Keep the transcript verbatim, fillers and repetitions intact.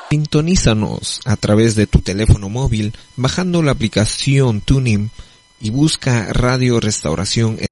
Sintonízanos a través de tu teléfono móvil bajando la aplicación TuneIn y busca Radio Restauración